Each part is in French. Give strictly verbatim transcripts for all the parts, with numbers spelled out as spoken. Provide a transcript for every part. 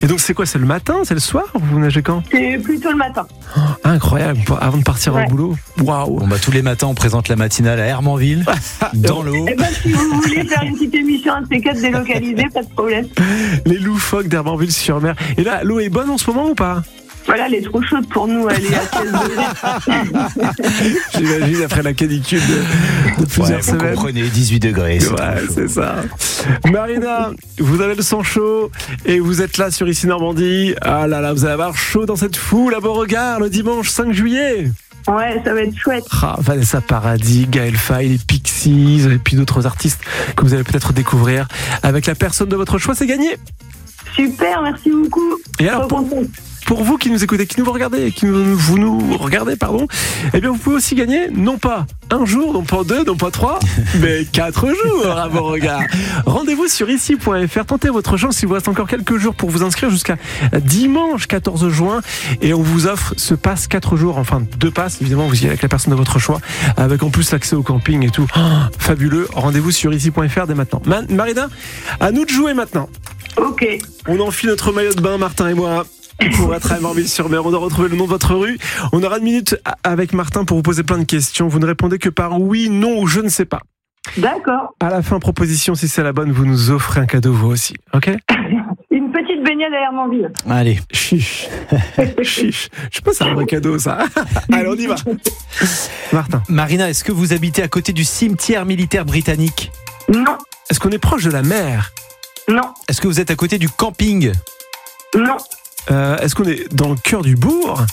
Et donc c'est quoi, c'est le matin, c'est le soir? Vous nagez quand? C'est plutôt le matin. Oh, incroyable, avant de partir Ouais. au boulot. Waouh. Bon bah tous les matins on présente la matinale à Hermanville, dans l'eau. Et ben si vous voulez faire une petite émission un de ces quatre délocalisée, pas de problème. Les loufoques d'Hermanville-sur-Mer. Et là, l'eau est bonne en ce moment ou pas? Voilà, elle est trop chaude pour nous, elle est à seize degrés. J'imagine après la canicule de, de plusieurs Ouais, vous semaines. comprenez, dix-huit degrés. c'est Ouais, trop chaud. c'est ça. Marina, vous avez le sang chaud et vous êtes là sur Ici Normandie. Ah là là, vous allez avoir chaud dans cette foule à Beauregard le dimanche cinq juillet. Ouais, ça va être chouette. Ah, Vanessa Paradis, Gaël Faye, les Pixies et puis d'autres artistes que vous allez peut-être découvrir. Avec la personne de votre choix, c'est gagné. Super, merci beaucoup. Et alors, Trop pour, contente. pour vous qui nous écoutez, qui nous regardez, qui nous, vous nous regardez, pardon, eh bien vous pouvez aussi gagner, non pas un jour, non pas deux, non pas trois, mais quatre jours à Beauregard. Rendez-vous sur ici point f r, tentez votre chance, il vous reste encore quelques jours pour vous inscrire jusqu'à dimanche quatorze juin et on vous offre ce pass quatre jours, enfin deux passes, évidemment vous y allez avec la personne de votre choix, avec en plus l'accès au camping et tout. Oh, fabuleux, rendez-vous sur ici point f r dès maintenant. Ma- Marina, à nous de jouer maintenant. Ok. On enfile notre maillot de bain, Martin et moi, pour être à Hermanville-sur-Mer. On doit retrouver le nom de votre rue. On aura une minute avec Martin pour vous poser plein de questions. Vous ne répondez que par oui, non ou je ne sais pas. D'accord. À la fin, proposition, si c'est la bonne, vous nous offrez un cadeau vous aussi. Ok? Une petite baignade à Hermanville. Allez, Chiche. Chiche. Je sais pas si c'est un vrai cadeau, ça. Allez, on y va. Martin, Marina, est-ce que vous habitez à côté du cimetière militaire britannique? Non. est-ce qu'on est proche de la mer? Non. Est-ce que vous êtes à côté du camping? Non. Euh, Est-ce qu'on est dans le cœur du bourg?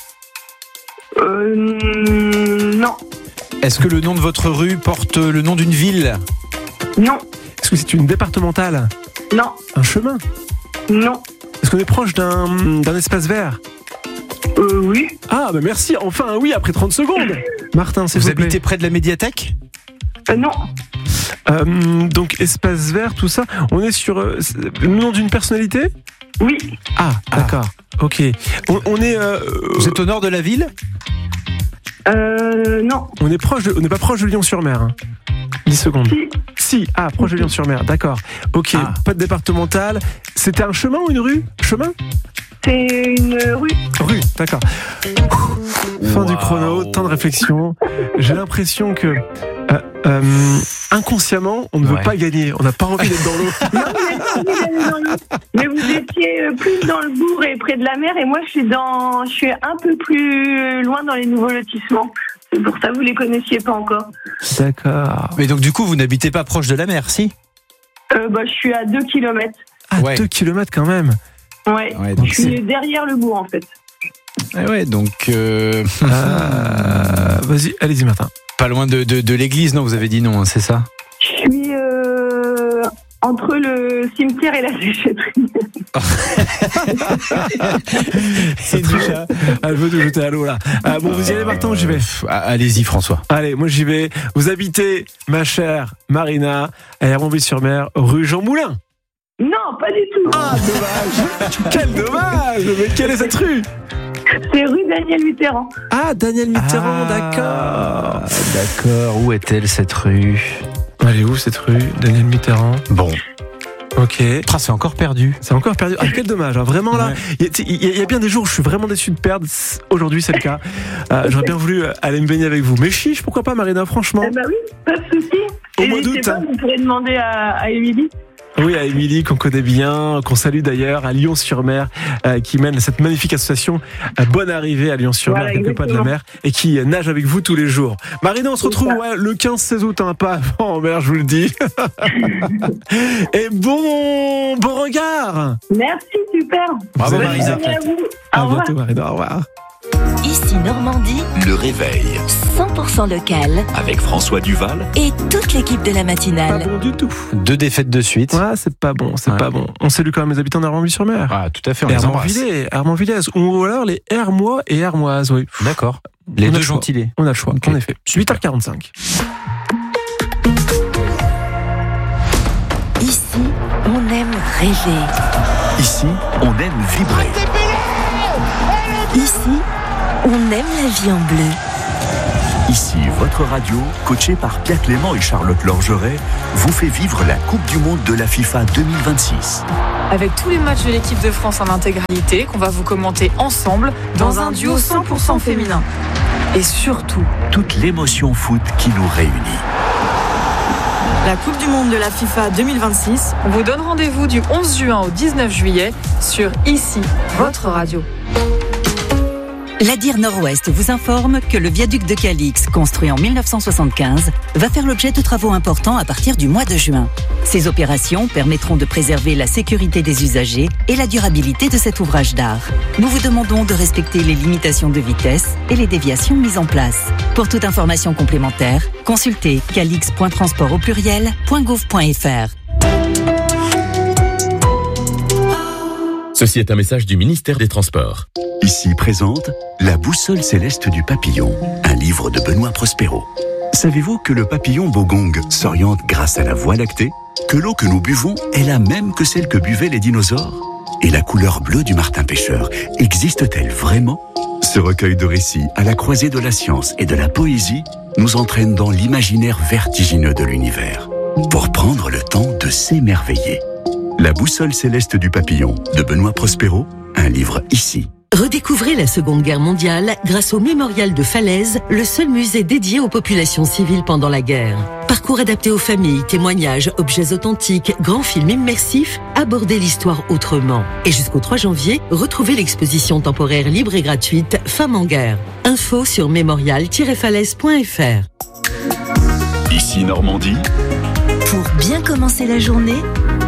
Euh, non. Est-ce que le nom de votre rue porte le nom d'une ville? Non. Est-ce que c'est une départementale? Non. Un chemin? Non. Est-ce qu'on est proche d'un d'un espace vert? Euh, oui. Ah, bah merci, enfin un oui après trente secondes. Martin, s'il Vous vous plaît. habitez près de la médiathèque? Euh, non. Euh, donc espace vert, tout ça. On est sur euh, le nom d'une personnalité? Oui. Ah, d'accord. Ok. On, on est, euh, Vous êtes au nord de la ville? Euh, non. on est proche. De, on n'est pas proche de Lyon-sur-Mer. Hein. dix secondes. Si. Si. Ah, proche de Lyon-sur-Mer. D'accord. Ok. Ah. Pas de départemental. C'était un chemin ou une rue? Chemin? C'est une rue. Rue. D'accord. Fin du Wow. chrono. Temps de réflexion. J'ai l'impression que euh, euh, inconsciemment, on ne veut Ouais. pas gagner. On n'a pas envie d'être dans l'eau. Non, vous êtes pas obligé d'aller dans l'eau. Mais vous étiez euh, plus dans le bourg et près de la mer, et moi je suis dans, je suis un peu plus loin dans les nouveaux lotissements. C'est pour ça que vous les connaissiez pas encore. D'accord. Mais donc du coup, vous n'habitez pas proche de la mer, si? Euh, bah, je suis à deux kilomètres. Ah, Ouais. deux kilomètres quand même. Ouais. Ouais, donc je suis derrière le bourg en fait. Ah ouais, donc euh, Euh, Vas-y, allez-y, Martin. pas loin de, de, de l'église, non? Vous avez dit non, hein, c'est ça? Je suis euh, entre le cimetière et la déchetterie. C'est très cher. Elle veut nous jeter à l'eau là. Ah, bon, vous y allez, Martin, ou j'y vais? Pff, ah, Allez-y, François. Allez, moi j'y vais. Vous habitez, ma chère Marina, à Hermanville-sur-Mer, rue Jean Moulin. Non, pas du tout. Ah, dommage. Quel dommage. Mais quelle est cette rue? C'est rue Daniel Mitterrand. Ah, Daniel Mitterrand, Ah, d'accord. D'accord, où est-elle cette rue? Elle est où cette rue, Daniel Mitterrand? Bon, Ok. ah, c'est encore perdu. C'est encore perdu. Ah, quel dommage, hein. Vraiment là. Ouais. Il y, a- il y a- il y a bien des jours où je suis vraiment déçu de perdre. Aujourd'hui, c'est le cas. Euh, J'aurais bien voulu euh, aller me baigner avec vous. Mais chiche, pourquoi pas, Marina, franchement. Eh ben oui, pas de souci. Au mois N'hésitez d'août, pas, hein. vous pourrez demander à, à Émilie. Oui, à Émilie, qu'on connaît bien, qu'on salue d'ailleurs, à Lyon-sur-Mer, euh, qui mène cette magnifique association euh, Bonne Arrivée à Lyon-sur-Mer, Voilà, quelques pas de la exactement. mer, et qui euh, nage avec vous tous les jours. Marina, on se C'est retrouve ça. ouais, le quinze seize août, hein, pas avant en mer, je vous le dis. Et bon, bon regard. Merci, super. Bravo, Bonne Marisa. journée à vous. À Au revoir. bientôt, Marina, au revoir. Ici Normandie, Le réveil cent pour cent local avec François Duval. et toute l'équipe de la Pas matinale. bon du tout. Deux défaites de suite. Ouais, c'est pas bon, c'est Ouais. pas bon. On salue quand même les habitants d'Hermanville-sur-Mer. Ah, tout à fait, on les embrasse. Hermanvillais, Hermanvillaises, ou alors les Hermois et Hermoises, oui. D'accord. Les On a deux le choix. gentilés. On a le choix, Ok. en effet. huit heures quarante-cinq. Ici, on aime rêver. Ici, on aime vibrer. Ici, on aime la vie en bleu. Ici, votre radio, coachée par Pierre Clément et Charlotte Lorgeret, vous fait vivre la Coupe du Monde de la FIFA deux mille vingt-six. Avec tous les matchs de l'équipe de France en intégralité qu'on va vous commenter ensemble dans un duo cent pour cent féminin. Et surtout, toute l'émotion foot qui nous réunit. La Coupe du Monde de la FIFA deux mille vingt-six, on vous donne rendez-vous du onze juin au dix-neuf juillet sur Ici, votre radio. L'Adir Nord-Ouest vous informe que le viaduc de Calix, construit en dix-neuf cent soixante-quinze, va faire l'objet de travaux importants à partir du mois de juin. Ces opérations permettront de préserver la sécurité des usagers et la durabilité de cet ouvrage d'art. Nous vous demandons de respecter les limitations de vitesse et les déviations mises en place. Pour toute information complémentaire, consultez calix.transport au pluriel point gouv point f r. Ceci est un message du ministère des Transports. Ici présente La boussole céleste du papillon, un livre de Benoît Prospero. Savez-vous que le papillon bogong s'oriente grâce à la Voie lactée? Que l'eau que nous buvons est la même que celle que buvaient les dinosaures? Et la couleur bleue du martin pêcheur existe-t-elle vraiment? Ce recueil de récits à la croisée de la science et de la poésie nous entraîne dans l'imaginaire vertigineux de l'univers, pour prendre le temps de s'émerveiller. La boussole céleste du papillon de Benoît Prospero, un livre Ici. Redécouvrez la Seconde Guerre mondiale grâce au Mémorial de Falaise, le seul musée dédié aux populations civiles pendant la guerre. Parcours adapté aux familles, témoignages, objets authentiques, grands films immersifs, abordez l'histoire autrement. Et jusqu'au trois janvier, retrouvez l'exposition temporaire libre et gratuite Femmes en guerre. Info sur mémorial tiret falaise point f r. Ici Normandie. Pour bien commencer la journée,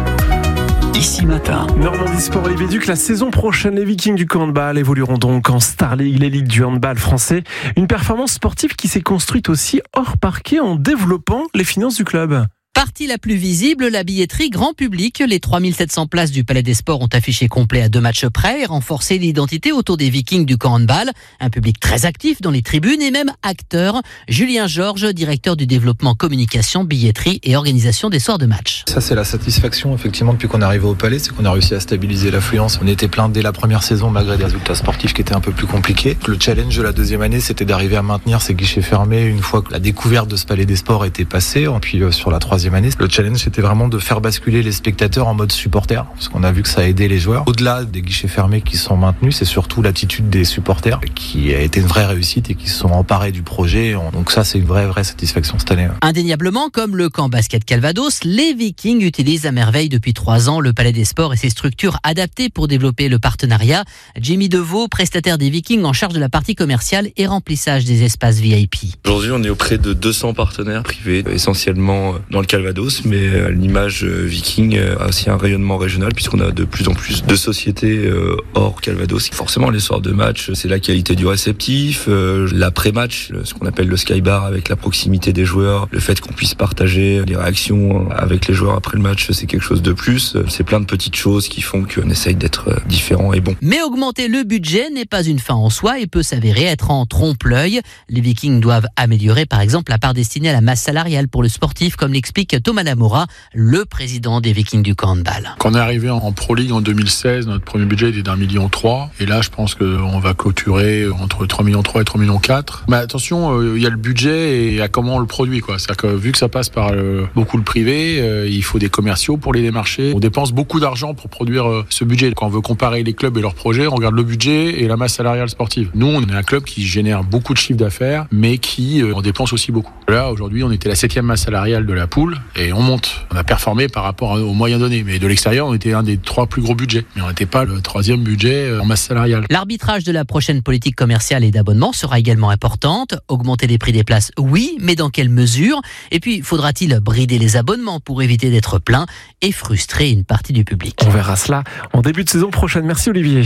Ici Matin. Normandie Sport Olivier Duc, la saison prochaine, les Vikings du handball évolueront donc en Star League, l'élite du handball français. Une performance sportive qui s'est construite aussi hors parquet en développant les finances du club. Partie la plus visible, la billetterie grand public. Les trois mille sept cents places du Palais des Sports ont affiché complet à deux matchs près et renforcé l'identité autour des Vikings du handball. Un public très actif dans les tribunes et même acteur. Julien Georges, directeur du développement communication, billetterie et organisation des soirs de match. Ça, c'est la satisfaction, effectivement, depuis qu'on est arrivé au Palais, c'est qu'on a réussi à stabiliser l'affluence. On était plein dès la première saison, malgré des résultats sportifs qui étaient un peu plus compliqués. Le challenge de la deuxième année, c'était d'arriver à maintenir ces guichets fermés une fois que la découverte de ce Palais des Sports était passée. Et puis, euh, sur la troisième année, le challenge c'était vraiment de faire basculer les spectateurs en mode supporter, parce qu'on a vu que ça a aidé les joueurs. Au-delà des guichets fermés qui sont maintenus, c'est surtout l'attitude des supporters qui a été une vraie réussite et qui se sont emparés du projet. Donc ça, c'est une vraie vraie satisfaction cette année. Indéniablement, comme le camp basket Calvados, les Vikings utilisent à merveille depuis trois ans le Palais des Sports et ses structures adaptées pour développer le partenariat. Jimmy Deveau, prestataire des Vikings en charge de la partie commerciale et remplissage des espaces V I P. Aujourd'hui, on est auprès de deux cents partenaires privés, essentiellement dans le Calvados, mais l'image Viking a aussi un rayonnement régional puisqu'on a de plus en plus de sociétés hors Calvados. Forcément, les soirs de match, c'est la qualité du réceptif, l'après-match, ce qu'on appelle le skybar avec la proximité des joueurs, le fait qu'on puisse partager les réactions avec les joueurs après le match, c'est quelque chose de plus. C'est plein de petites choses qui font qu'on essaye d'être différent et bon. Mais augmenter le budget n'est pas une fin en soi et peut s'avérer être en trompe-l'œil. Les Vikings doivent améliorer par exemple la part destinée à la masse salariale pour le sportif, comme l'explique Thomas Namora, le président des Vikings du handball. Quand on est arrivé en Pro League en deux mille seize, notre premier budget était d'un million trois. Et là, je pense qu'on va clôturer entre trois millions trois et trois millions quatre. Mais attention, il euh, y a le budget et à comment on le produit, quoi. C'est-à-dire que vu que ça passe par euh, beaucoup le privé, euh, il faut des commerciaux pour les démarcher. On dépense beaucoup d'argent pour produire euh, ce budget. Quand on veut comparer les clubs et leurs projets, on regarde le budget et la masse salariale sportive. Nous, on est un club qui génère beaucoup de chiffre d'affaires, mais qui euh, en dépense aussi beaucoup. Là, aujourd'hui, on était la septième masse salariale de la poule et on monte. On a performé par rapport aux moyens donnés. Mais de l'extérieur, on était un des trois plus gros budgets. Mais on n'était pas le troisième budget en masse salariale. L'arbitrage de la prochaine politique commerciale et d'abonnement sera également importante. Augmenter les prix des places, oui, mais dans quelle mesure? Et puis, faudra-t-il brider les abonnements pour éviter d'être plein et frustrer une partie du public? On verra cela en début de saison prochaine. Merci Olivier.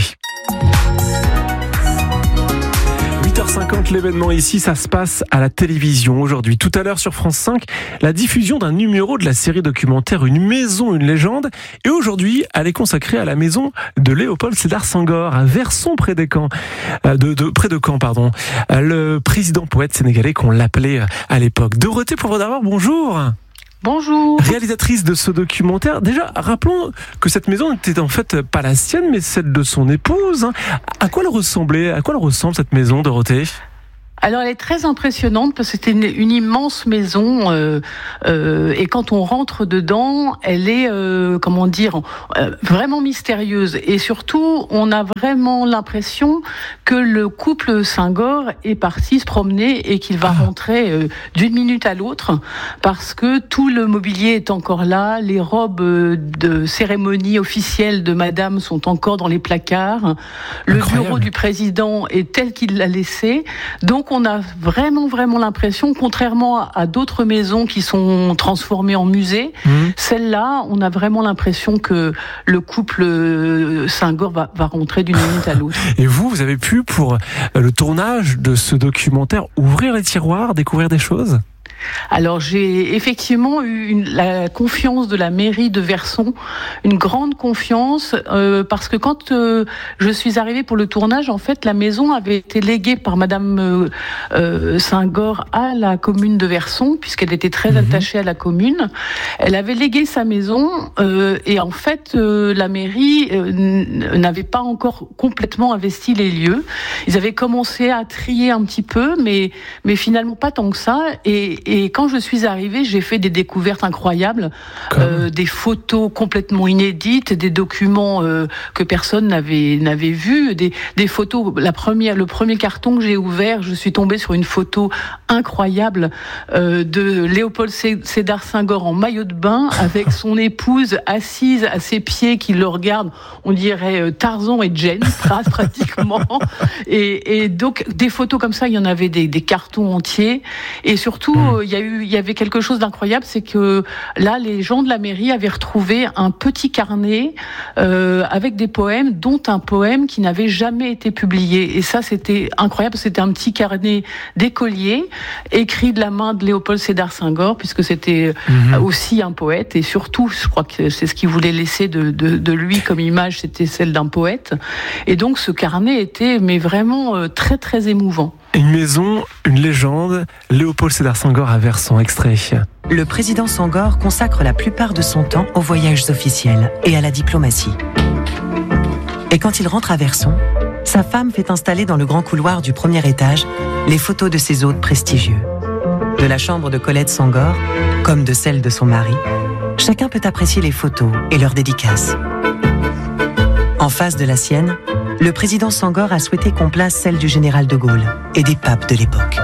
huit heures cinquante, l'événement ici, ça se passe à la télévision aujourd'hui. Tout à l'heure sur France cinq, la diffusion d'un numéro de la série documentaire Une maison, une légende. Et aujourd'hui, elle est consacrée à la maison de Léopold Sédar Senghor, à Verson, près de Caen. De, de, près de Caen, pardon. Le président poète sénégalais qu'on l'appelait à l'époque. Dorothée Poivre d'Arvor, bonjour. Bonjour. Réalisatrice de ce documentaire. Déjà, rappelons que cette maison n'était en fait pas la sienne, mais celle de son épouse. À quoi elle ressemblait ? À quoi elle ressemble cette maison, Dorothée ? Alors elle est très impressionnante parce que c'était une, une immense maison euh, euh, et quand on rentre dedans, elle est euh, comment dire euh, vraiment mystérieuse et surtout on a vraiment l'impression que le couple Senghor est parti se promener et qu'il va rentrer euh, d'une minute à l'autre parce que tout le mobilier est encore là, les robes de cérémonie officielle de Madame sont encore dans les placards, le Incroyable. Bureau du président est tel qu'il l'a laissé, donc on a vraiment, vraiment l'impression, contrairement à d'autres maisons qui sont transformées en musée, mmh. celle-là, on a vraiment l'impression que le couple Senghor va, va rentrer d'une minute à l'autre. Et vous, vous avez pu, pour le tournage de ce documentaire, ouvrir les tiroirs, découvrir des choses ? Alors j'ai effectivement eu une, la confiance de la mairie de Verson, une grande confiance, euh, parce que quand euh, je suis arrivée pour le tournage, en fait, la maison avait été léguée par Madame euh, euh, Senghor à la commune de Verson, puisqu'elle était très mmh. attachée à la commune. Elle avait légué sa maison euh, et en fait, euh, la mairie euh, n'avait pas encore complètement investi les lieux. Ils avaient commencé à trier un petit peu, mais mais finalement pas tant que ça. Et Et quand je suis arrivée, j'ai fait des découvertes incroyables, euh, des photos complètement inédites, des documents euh, que personne n'avait n'avait vus, des, des photos. La première, le premier carton que j'ai ouvert, je suis tombée sur une photo incroyable euh, de Léopold Sédar Senghor en maillot de bain avec son épouse assise à ses pieds qui le regarde. On dirait Tarzan et Jane, pratiquement. Et, et donc des photos comme ça, il y en avait des, des cartons entiers. Et surtout, il y a eu, il y avait quelque chose d'incroyable, c'est que là, les gens de la mairie avaient retrouvé un petit carnet euh, avec des poèmes, dont un poème qui n'avait jamais été publié. Et ça, c'était incroyable. C'était un petit carnet d'écolier écrit de la main de Léopold Sédar Senghor, puisque c'était mmh. aussi un poète. Et surtout, je crois que c'est ce qu'il voulait laisser de, de, de lui comme image, c'était celle d'un poète. Et donc, ce carnet était, mais vraiment euh, très très émouvant. Une maison, une légende, Léopold Sédar Senghor à Verson, extrait. Le président Senghor consacre la plupart de son temps aux voyages officiels et à la diplomatie. Et quand il rentre à Verson, sa femme fait installer dans le grand couloir du premier étage les photos de ses hôtes prestigieux. De la chambre de Colette Senghor, comme de celle de son mari, chacun peut apprécier les photos et leurs dédicaces. En face de la sienne, le président Senghor a souhaité qu'on place celle du général de Gaulle et des papes de l'époque.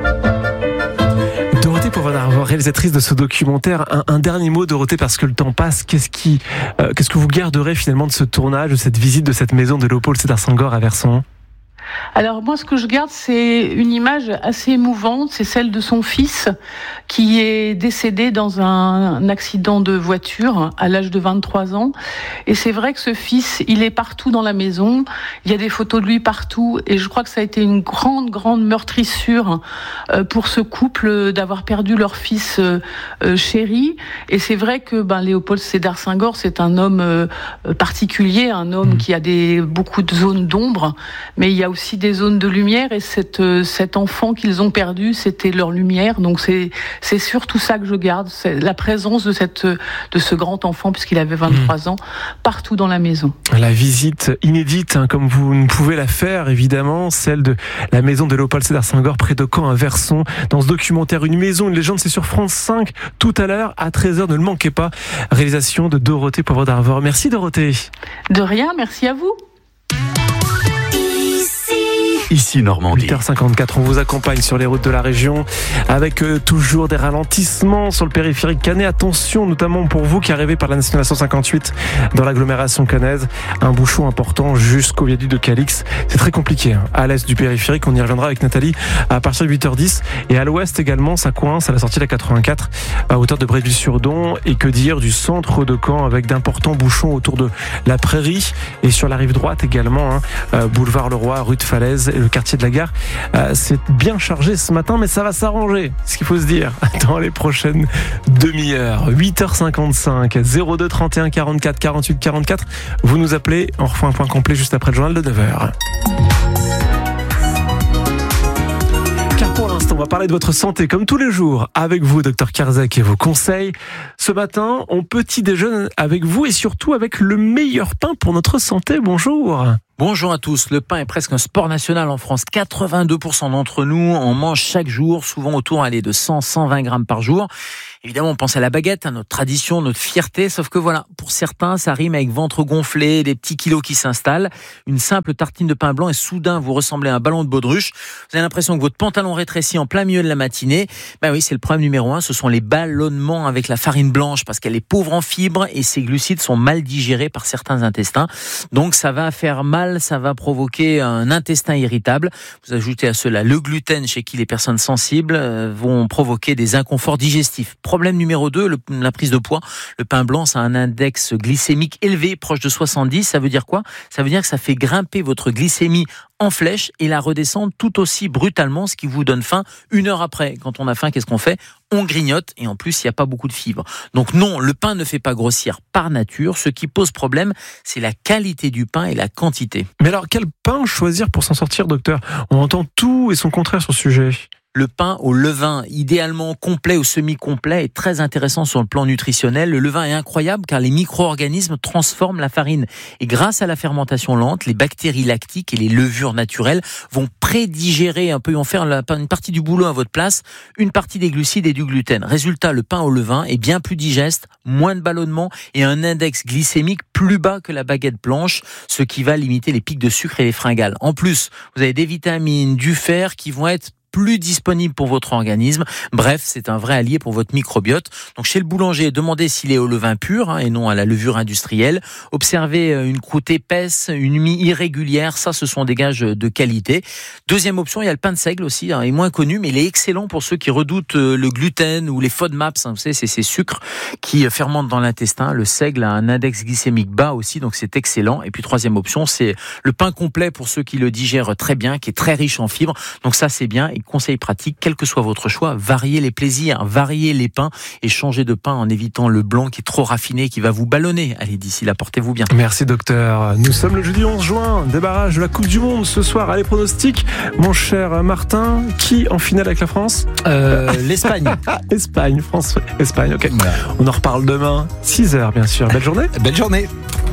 Dorothée Poivre-d'Arvor, réalisatrice de ce documentaire, un, un dernier mot, Dorothée, parce que le temps passe. Qu'est-ce qui, euh, qu'est-ce que vous garderez finalement de ce tournage, de cette visite de cette maison de Léopold Sédar Senghor à Verson ? Alors moi, ce que je garde, c'est une image assez émouvante, c'est celle de son fils qui est décédé dans un accident de voiture à l'âge de vingt-trois ans. Et c'est vrai que ce fils, il est partout dans la maison, il y a des photos de lui partout, et je crois que ça a été une grande, grande meurtrissure pour ce couple d'avoir perdu leur fils chéri. Et c'est vrai que ben, Léopold Sédar Senghor, c'est un homme particulier, un homme mmh. qui a des, beaucoup de zones d'ombre, mais il y a aussi des zones de lumière, et cette, cet enfant qu'ils ont perdu, c'était leur lumière. Donc c'est, c'est surtout ça que je garde, c'est la présence de, cette, de ce grand enfant, puisqu'il avait vingt-trois mmh. ans, partout dans la maison. La visite inédite, hein, comme vous ne pouvez la faire, évidemment, celle de la maison de Léopold Sédar Senghor, près de Caen, à Verson. Dans ce documentaire, Une maison, une légende, c'est sur France cinq, tout à l'heure, à treize heures, ne le manquez pas. Réalisation de Dorothée Poivre-d'Arvor. Merci Dorothée. De rien, merci à vous. Ici Normandie. huit heures cinquante-quatre, on vous accompagne sur les routes de la région avec euh, toujours des ralentissements sur le périphérique canet. Attention, notamment pour vous qui arrivez par la nationale cent cinquante-huit dans l'agglomération cannaise. Un bouchon important jusqu'au viaduc de Calix. C'est très compliqué hein. À l'est du périphérique, on y reviendra avec Nathalie à partir de huit heures dix. Et à l'ouest également, ça coince à la sortie de la quatre-vingt-quatre à hauteur de Bréville-sur-Don. Et que dire du centre de Caen avec d'importants bouchons autour de la Prairie et sur la rive droite également, hein, euh, boulevard Leroy, rue de Falaise et le quartier de la Gare. Euh, c'est bien chargé ce matin, mais ça va s'arranger, ce qu'il faut se dire, dans les prochaines demi-heures. huit heures cinquante-cinq, zéro deux trente et un quarante-quatre quarante-huit quarante-quatre. Vous nous appelez, on refait un point complet juste après le journal de neuf heures. Car pour l'instant, on va parler de votre santé comme tous les jours avec vous, docteur Karzek, et vos conseils. Ce matin, on petit déjeune avec vous et surtout avec le meilleur pain pour notre santé. Bonjour. Bonjour à tous. Le pain est presque un sport national en France. quatre-vingt-deux pour cent d'entre nous en mangent chaque jour, souvent autour allez, de cent à cent vingt grammes par jour. Évidemment, on pense à la baguette, à notre tradition, notre fierté, sauf que voilà, pour certains, ça rime avec ventre gonflé, des petits kilos qui s'installent. Une simple tartine de pain blanc et soudain, vous ressemblez à un ballon de baudruche. Vous avez l'impression que votre pantalon rétrécit en plein milieu de la matinée. Ben oui, c'est le problème numéro un, ce sont les ballonnements avec la farine blanche, parce qu'elle est pauvre en fibres et ses glucides sont mal digérés par certains intestins. Donc ça va faire mal, ça va provoquer un intestin irritable. Vous ajoutez à cela le gluten, chez qui les personnes sensibles vont provoquer des inconforts digestifs. Problème numéro deux, le, la prise de poids. Le pain blanc, ça a un index glycémique élevé, proche de soixante-dix. Ça veut dire quoi ? Ça veut dire que ça fait grimper votre glycémie en flèche et la redescendre tout aussi brutalement, ce qui vous donne faim une heure après. Quand on a faim, qu'est-ce qu'on fait ? On grignote et en plus, il n'y a pas beaucoup de fibres. Donc non, le pain ne fait pas grossir par nature. Ce qui pose problème, c'est la qualité du pain et la quantité. Mais alors, quel pain choisir pour s'en sortir, docteur ? On entend tout et son contraire sur ce sujet. Le pain au levain, idéalement complet ou semi-complet, est très intéressant sur le plan nutritionnel. Le levain est incroyable car les micro-organismes transforment la farine. Et grâce à la fermentation lente, les bactéries lactiques et les levures naturelles vont prédigérer un peu, vont faire une partie du boulot à votre place, une partie des glucides et du gluten. Résultat, le pain au levain est bien plus digeste, moins de ballonnement et un index glycémique plus bas que la baguette blanche, ce qui va limiter les pics de sucre et les fringales. En plus, vous avez des vitamines, du fer qui vont être plus disponible pour votre organisme. Bref, c'est un vrai allié pour votre microbiote. Donc chez le boulanger, demandez s'il est au levain pur hein, et non à la levure industrielle. Observez une croûte épaisse, une mie irrégulière, ça ce sont des gages de qualité. Deuxième option, il y a le pain de seigle aussi, hein, il est moins connu, mais il est excellent pour ceux qui redoutent le gluten ou les FODMAPs. Hein, vous savez, c'est ces sucres qui fermentent dans l'intestin. Le seigle a un index glycémique bas aussi, donc c'est excellent. Et puis troisième option, c'est le pain complet pour ceux qui le digèrent très bien, qui est très riche en fibres. Donc ça c'est bien. Et conseil pratique, quel que soit votre choix, variez les plaisirs, variez les pains et changez de pain en évitant le blanc qui est trop raffiné, qui va vous ballonner. Allez, d'ici là, portez-vous bien. Merci docteur. Nous sommes le jeudi onze juin, débarrage de la Coupe du Monde ce soir. Allez, pronostic, mon cher Martin, qui en finale avec la France ? euh, L'Espagne. Espagne, France, Espagne, ok. Voilà. On en reparle demain, six heures bien sûr. Belle journée. Belle journée.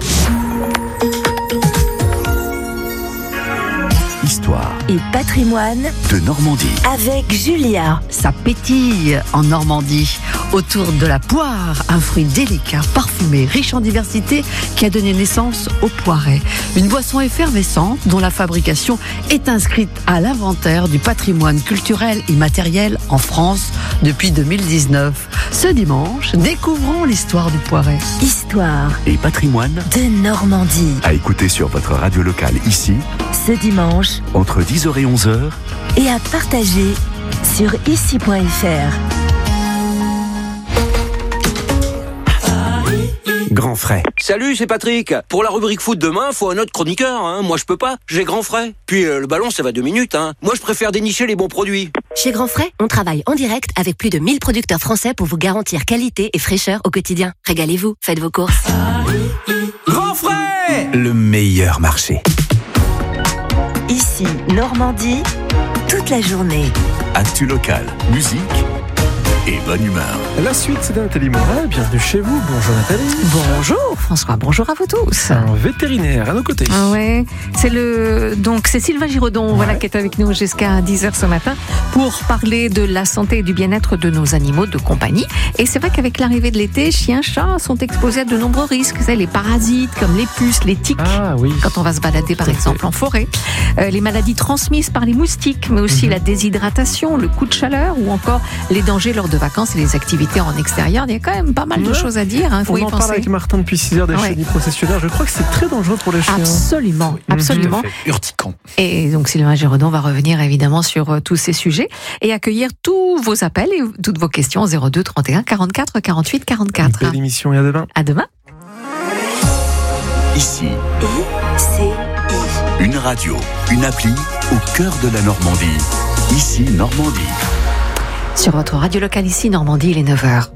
Histoire et patrimoine de Normandie. Avec Julia. Ça pétille en Normandie. Autour de la poire, un fruit délicat, parfumé, riche en diversité, qui a donné naissance au poiret. Une boisson effervescente dont la fabrication est inscrite à l'inventaire du patrimoine culturel immatériel en France depuis deux mille dix-neuf. Ce dimanche, découvrons l'histoire du poiret. Histoire et patrimoine de Normandie. À écouter sur votre radio locale ici, ce dimanche, entre dix heures et onze heures, et à partager sur ici point f r. Grand frais. Salut, c'est Patrick. Pour la rubrique foot demain, faut un autre chroniqueur. Hein. Moi, je peux pas. J'ai Grand frais. Puis euh, le ballon, ça va deux minutes. Hein. Moi, je préfère dénicher les bons produits. Chez Grand Frais, on travaille en direct avec plus de mille producteurs français pour vous garantir qualité et fraîcheur au quotidien. Régalez-vous, faites vos courses. Grand frais, le meilleur marché. Ici, Normandie, toute la journée. Actu local, musique et bonne humeur. La suite, c'est Nathalie Moret. Bienvenue chez vous. Bonjour Nathalie. Bonjour François, bonjour à vous tous. Un vétérinaire à nos côtés. Ah ouais, c'est le donc c'est Sylvain Giraudon, ouais. Voilà, qui est avec nous jusqu'à dix heures ce matin pour parler de la santé et du bien-être de nos animaux de compagnie. Et c'est vrai qu'avec l'arrivée de l'été, chiens, chats sont exposés à de nombreux risques. Vous savez, les parasites comme les puces, les tiques, ah, oui. quand on va se balader par exemple fait. en forêt, euh, les maladies transmises par les moustiques, mais aussi mmh. la déshydratation, le coup de chaleur ou encore les dangers lors de vacances et les activités en extérieur. Il y a quand même pas mal de ouais. choses à dire. Hein, faut on y en penser. parle avec Martin depuis six heures des ouais. chenilles processionnaires. Je crois que c'est très dangereux pour les chiens. Absolument, absolument. Urticant. Et donc Sylvain Giraudon va revenir évidemment sur euh, tous ces sujets et accueillir tous vos appels et toutes vos questions au zéro deux trente et un quarante-quatre quarante-huit quarante-quatre. Belle émission et à demain. À demain. Ici. I C I. Une radio, une appli au cœur de la Normandie. Ici, Normandie. Sur votre radio locale ici, Normandie, il est neuf heures.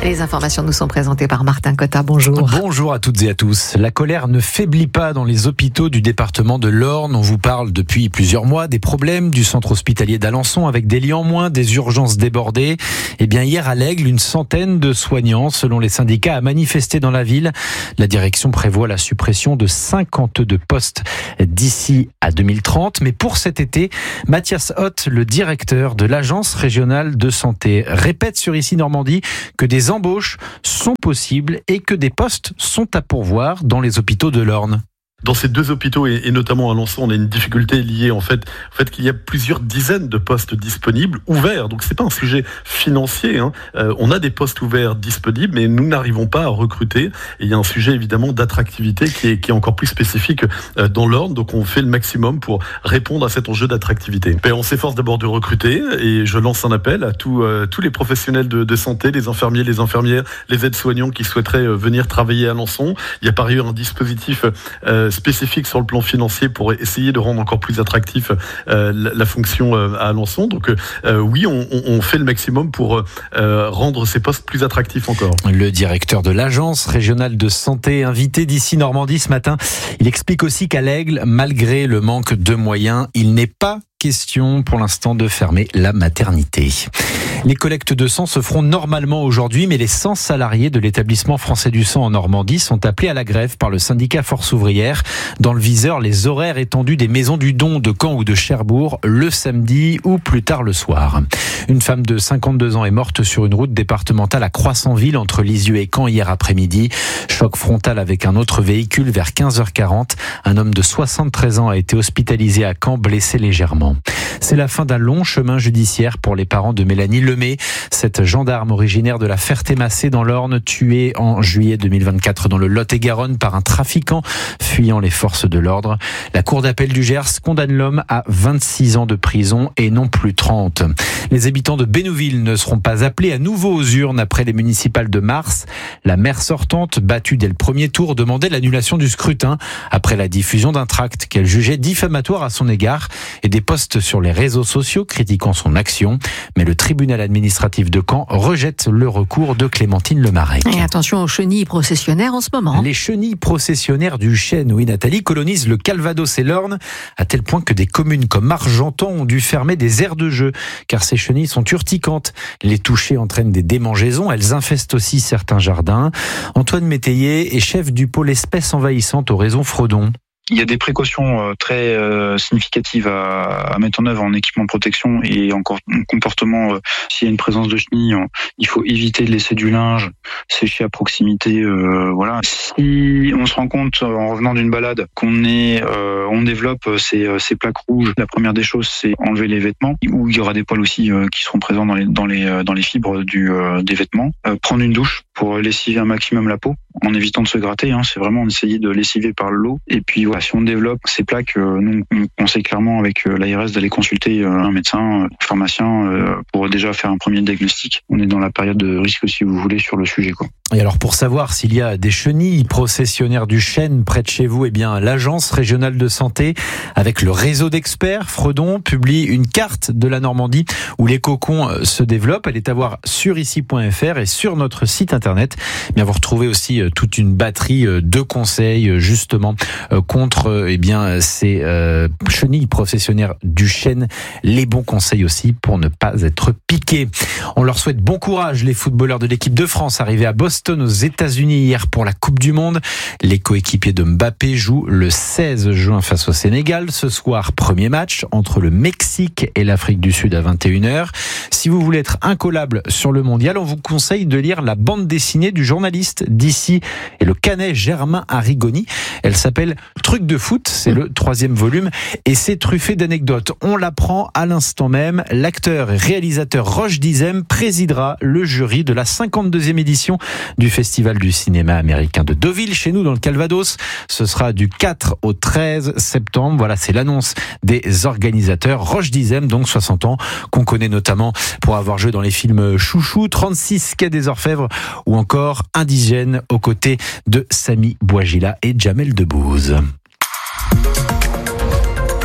Les informations nous sont présentées par Martin Cotta. Bonjour. Bonjour à toutes et à tous. La colère ne faiblit pas dans les hôpitaux du département de l'Orne. On vous parle depuis plusieurs mois des problèmes du centre hospitalier d'Alençon avec des lits en moins, des urgences débordées. Eh bien, hier à l'Aigle, une centaine de soignants, selon les syndicats, a manifesté dans la ville. La direction prévoit la suppression de cinquante-deux postes d'ici à deux mille trente. Mais pour cet été, Mathias Hott, le directeur de l'Agence régionale de santé, répète sur Ici Normandie que des embauches sont possibles et que des postes sont à pourvoir dans les hôpitaux de l'Orne. Dans ces deux hôpitaux et, et notamment à Alençon, on a une difficulté liée en fait, en fait qu'il y a plusieurs dizaines de postes disponibles ouverts. Donc c'est pas un sujet financier. Hein. Euh, on a des postes ouverts disponibles, mais nous n'arrivons pas à recruter. Et il y a un sujet évidemment d'attractivité qui est, qui est encore plus spécifique euh, dans l'Orne. Donc on fait le maximum pour répondre à cet enjeu d'attractivité. Et on s'efforce d'abord de recruter et je lance un appel à tous, euh, tous les professionnels de, de santé, les infirmiers, les infirmières, les aides-soignants qui souhaiteraient euh, venir travailler à Alençon. Il y a par ailleurs un dispositif euh, spécifique sur le plan financier pour essayer de rendre encore plus attractif euh, la, la fonction euh, à Alençon. Donc euh, oui, on, on fait le maximum pour euh, rendre ces postes plus attractifs encore. Le directeur de l'Agence régionale de santé, invité d'Ici Normandie ce matin, il explique aussi qu'à l'Aigle, malgré le manque de moyens, il n'est pas question pour l'instant de fermer la maternité. Les collectes de sang se feront normalement aujourd'hui, mais les cent salariés de l'établissement français du sang en Normandie sont appelés à la grève par le syndicat Force ouvrière. Dans le viseur, les horaires étendus des maisons du don de Caen ou de Cherbourg le samedi ou plus tard le soir. Une femme de cinquante-deux ans est morte sur une route départementale à Croissanville entre Lisieux et Caen hier après-midi. Choc frontal avec un autre véhicule vers quinze heures quarante. Un homme de soixante-treize ans a été hospitalisé à Caen, blessé légèrement. C'est la fin d'un long chemin judiciaire pour les parents de Mélanie Lemay, cette gendarme originaire de la Ferté-Massé dans l'Orne, tuée en juillet deux mille vingt-quatre dans le Lot-et-Garonne par un trafiquant fuyant les forces de l'ordre. La cour d'appel du Gers condamne l'homme à vingt-six ans de prison et non plus trente. Les habitants de Bénouville ne seront pas appelés à nouveau aux urnes après les municipales de mars. La maire sortante, battue dès le premier tour, demandait l'annulation du scrutin après la diffusion d'un tract qu'elle jugeait diffamatoire à son égard et des posts sur les réseaux sociaux critiquant son action. Mais le tribunal administratif de Caen rejette le recours de Clémentine Lemarec. Et attention aux chenilles processionnaires en ce moment. Les chenilles processionnaires du chêne, oui Nathalie, colonisent le Calvados et l'Orne, à tel point que des communes comme Argentan ont dû fermer des aires de jeu, car ces chenilles sont urticantes. Les toucher entraînent des démangeaisons, elles infestent aussi certains jardins. Antoine Métayer est chef du pôle espèces envahissantes au réseau Fredon. Il y a des précautions très euh, significatives à, à mettre en œuvre en équipement de protection et en comportement. Euh, s'il y a une présence de chenilles, euh, il faut éviter de laisser du linge sécher à proximité. Euh, voilà. Si on se rend compte en revenant d'une balade qu'on est, euh, on développe ces, ces plaques rouges, la première des choses, c'est enlever les vêtements. Où il y aura des poils aussi euh, qui seront présents dans les dans les dans les fibres du euh, des vêtements. Euh, prendre une douche pour lessiver un maximum la peau, en évitant de se gratter. Hein, c'est vraiment essayer de lessiver par l'eau. Et puis voilà, si on développe ces plaques, euh, nous on conseille clairement avec euh, l'A R S d'aller consulter euh, un médecin, euh, pharmacien, euh, pour déjà faire un premier diagnostic. On est dans la période de risque, si vous voulez, sur le sujet, quoi. Et alors pour savoir s'il y a des chenilles processionnaires du chêne près de chez vous, eh bien l'Agence régionale de santé avec le réseau d'experts Fredon publie une carte de la Normandie où les cocons se développent. Elle est à voir sur ici point f r et sur notre site internet. Eh bien vous retrouvez aussi toute une batterie de conseils justement contre eh bien ces euh, chenilles processionnaires du chêne. Les bons conseils aussi pour ne pas être piqué. On leur souhaite bon courage les footballeurs de l'équipe de France arrivés à Boston aux États-Unis hier pour la Coupe du Monde. Les coéquipiers de Mbappé jouent le seize juin face au Sénégal. Ce soir, premier match entre le Mexique et l'Afrique du Sud à vingt et une heures. Si vous voulez être incollable sur le mondial, on vous conseille de lire la bande dessinée du journaliste d'ici et le Canet Germain Arrigoni. Elle s'appelle Truc de foot, c'est le troisième volume et c'est truffé d'anecdotes. On l'apprend à l'instant même. L'acteur et réalisateur Roche Dizem présidera le jury de la cinquante-deuxième édition du Festival du cinéma américain de Deauville, chez nous dans le Calvados. Ce sera du quatre au treize septembre. Voilà, c'est l'annonce des organisateurs. Roche Dizem, donc soixante ans, qu'on connaît notamment pour avoir joué dans les films Chouchou, trente-six Quai des Orfèvres ou encore Indigène aux côtés de Samy Bouagila et Jamel Debbouze.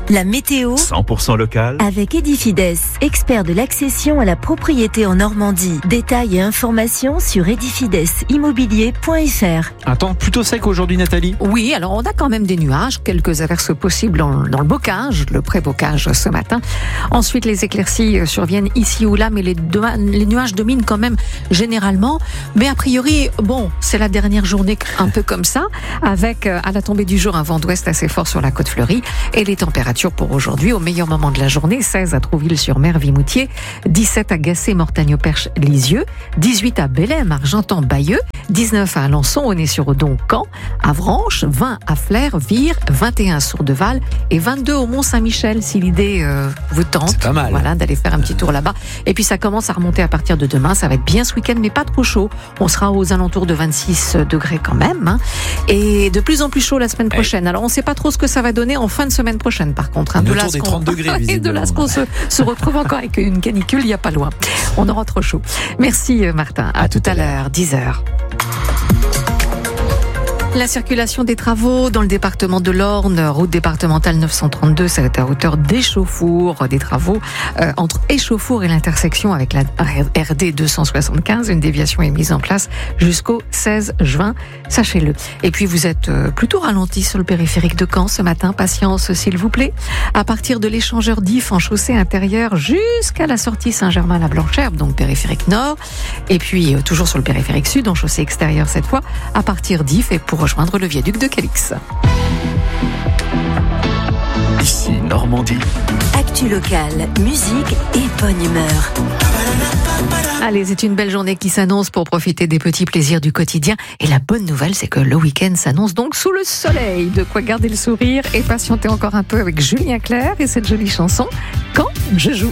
La météo cent pour cent local. avec Edifides, expert de l'accession à la propriété en Normandie. Détails et informations sur edifides immobilier point f r. Un temps plutôt sec aujourd'hui, Nathalie. Oui, alors on a quand même des nuages, quelques averses possibles dans, dans le bocage, le pré-bocage ce matin. Ensuite, les éclaircies surviennent ici ou là, mais les, deux, les nuages dominent quand même généralement. Mais a priori, bon, c'est la dernière journée un peu comme ça, avec à la tombée du jour un vent d'ouest assez fort sur la côte fleurie. Et les températures pour aujourd'hui, au meilleur moment de la journée, seize à Trouville-sur-Mer, Vimoutier, dix-sept à Gacé, Mortagne-au-Perche, Lisieux, dix-huit à Bélem, Argentan, Bayeux, dix-neuf à Alençon, Aulnay-sur-Odon, Caen, Avranches, vingt à Flers, Vire, vingt et un à Sourdeval et vingt-deux au Mont-Saint-Michel, si l'idée euh, vous tente. C'est pas mal. Voilà, d'aller faire un petit tour là-bas. Et puis ça commence à remonter à partir de demain. Ça va être bien ce week-end, mais pas trop chaud. On sera aux alentours de vingt-six degrés quand même. Hein. Et de plus en plus chaud la semaine prochaine. Alors on ne sait pas trop ce que ça va donner en fin de semaine prochaine, par contre. Hein. On est De autour là des ce qu'on- trente degrés, Et de là ce qu'on se, se retrouve encore avec une canicule, il n'y a pas loin. On aura trop chaud. Merci euh, Martin. À, tout à l'heure, dix heures. La circulation des travaux dans le département de l'Orne, route départementale neuf cent trente-deux, c'est à hauteur d'Échauffour, des travaux euh, entre Échauffour et l'intersection avec la R D deux cent soixante-quinze. Une déviation est mise en place jusqu'au seize juin, sachez-le. Et puis vous êtes euh, plutôt ralenti sur le périphérique de Caen ce matin, patience s'il vous plaît. À partir de l'échangeur d'I F en chaussée intérieure jusqu'à la sortie Saint-Germain-la-Blanchère, donc périphérique nord. Et puis euh, toujours sur le périphérique sud, en chaussée extérieure cette fois, à partir d'I F et pour rejoindre le viaduc de Calix. Ici Normandie. Actu locale, musique et bonne humeur. Allez, c'est une belle journée qui s'annonce pour profiter des petits plaisirs du quotidien. Et la bonne nouvelle, c'est que le week-end s'annonce donc sous le soleil. De quoi garder le sourire et patienter encore un peu avec Julien Clerc et cette jolie chanson « Quand je joue ».